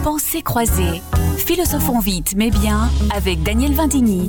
Pensées croisées. Philosophons vite mais bien avec Daniel Vindigny.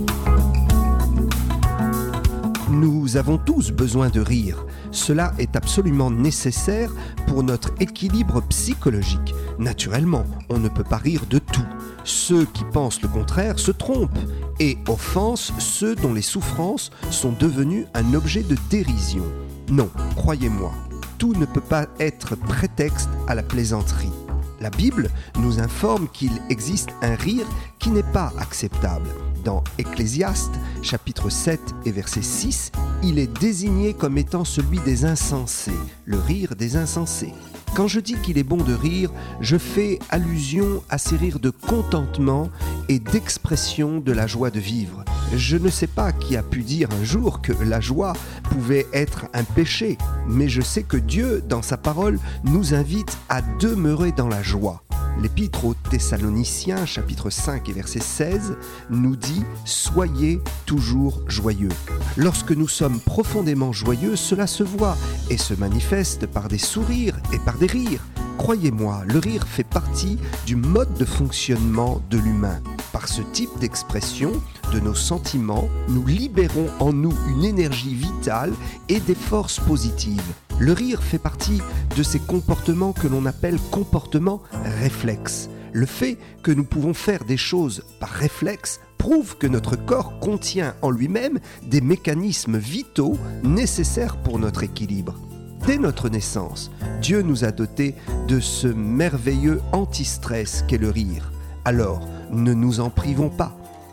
Nous avons tous besoin de rire. Cela est absolument nécessaire pour notre équilibre psychologique. Naturellement, on ne peut pas rire de tout. Ceux qui pensent le contraire se trompent et offensent ceux dont les souffrances sont devenues un objet de dérision. Non, croyez-moi, tout ne peut pas être prétexte à la plaisanterie. La Bible nous informe qu'il existe un rire qui n'est pas acceptable. Dans Ecclésiaste, chapitre 7 et verset 6, il est désigné comme étant celui des insensés, le rire des insensés. Quand je dis qu'il est bon de rire, je fais allusion à ces rires de contentement et d'expression de la joie de vivre. Je ne sais pas qui a pu dire un jour que la joie pouvait être un péché, mais je sais que Dieu, dans sa parole, nous invite à demeurer dans la joie. L'Épître aux Thessaloniciens, chapitre 5 et verset 16, nous dit « Soyez toujours joyeux ». Lorsque nous sommes profondément joyeux, cela se voit et se manifeste par des sourires et par des rires. Croyez-moi, le rire fait partie du mode de fonctionnement de l'humain. Par ce type d'expression de nos sentiments, nous libérons en nous une énergie vitale et des forces positives. Le rire fait partie de ces comportements que l'on appelle comportements réflexes. Le fait que nous pouvons faire des choses par réflexe prouve que notre corps contient en lui-même des mécanismes vitaux nécessaires pour notre équilibre. Dès notre naissance, Dieu nous a dotés de ce merveilleux anti-stress qu'est le rire. Alors, ne nous en privons pas.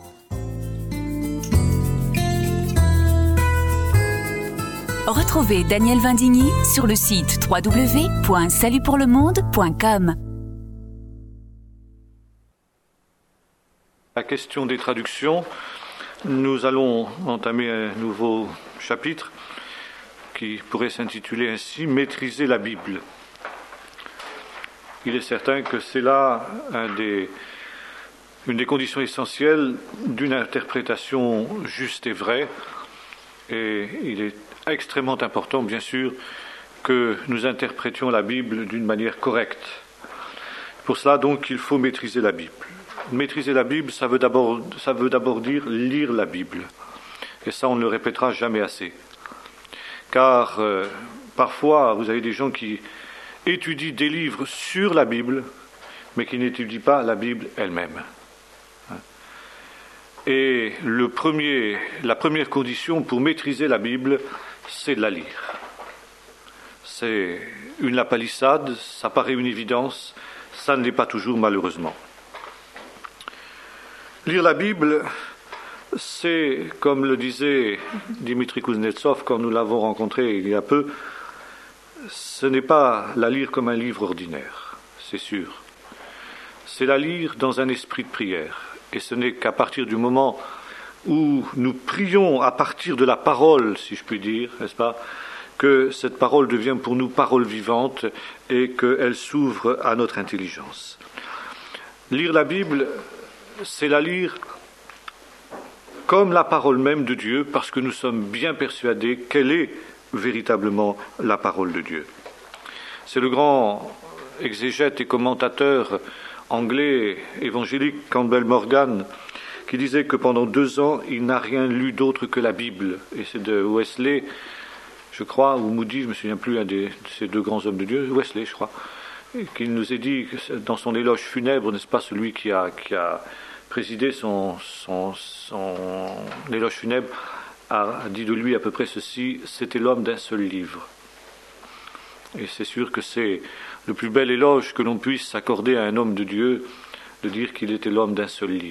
Retrouvez Daniel Vindigny sur le site www.salutpourlemonde.com. La question des traductions, nous allons entamer un nouveau chapitre qui pourrait s'intituler ainsi « Maîtriser la Bible ». Il est certain que c'est là une des conditions essentielles d'une interprétation juste et vraie, et il est extrêmement important, bien sûr, que nous interprétions la Bible d'une manière correcte. Pour cela, donc, il faut maîtriser la Bible. Maîtriser la Bible, ça veut d'abord dire lire la Bible. Et ça, on ne le répétera jamais assez. Car parfois, vous avez des gens qui étudient des livres sur la Bible, mais qui n'étudient pas la Bible elle-même. Et la première condition pour maîtriser la Bible, c'est de la lire. C'est une lapalissade, ça paraît une évidence, ça ne l'est pas toujours malheureusement. Lire la Bible, c'est, comme le disait Dimitri Kuznetsov quand nous l'avons rencontré il y a peu, ce n'est pas la lire comme un livre ordinaire, c'est sûr. C'est la lire dans un esprit de prière. Et ce n'est qu'à partir du moment où nous prions à partir de la parole, si je puis dire, n'est-ce pas, que cette parole devient pour nous parole vivante et qu'elle s'ouvre à notre intelligence. Lire la Bible, c'est la lire comme la parole même de Dieu, parce que nous sommes bien persuadés qu'elle est véritablement la parole de Dieu. C'est le grand exégète et commentateur anglais évangélique Campbell Morgan qui disait que pendant 2 ans il n'a rien lu d'autre que la Bible, et c'est de Wesley, je crois, ou Moody, je ne me souviens plus, un de ces 2 grands hommes de Dieu, Wesley je crois, qu'il nous a dit dans son éloge funèbre, n'est-ce pas, celui qui a présidé son éloge funèbre a dit de lui à peu près ceci: c'était l'homme d'un seul livre. Et c'est sûr que c'est le plus bel éloge que l'on puisse accorder à un homme de Dieu, de dire qu'il était l'homme d'un seul livre.